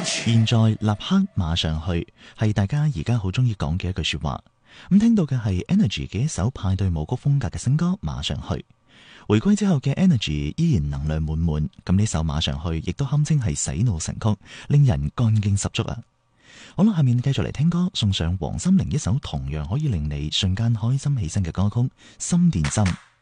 現在立刻馬上去，係大家而家好中意講嘅一句說話。咁聽到嘅係 Energy 嘅一首派對舞曲風格嘅新歌《馬上去》。回歸之後嘅 Energy 依然能量滿滿，咁呢首《馬上去》亦都堪稱係洗腦神曲，令人幹勁十足啊！好啦，下面繼續嚟聽歌，送上黃心凌一首同樣可以令你瞬間開心起身嘅歌曲《心電心》。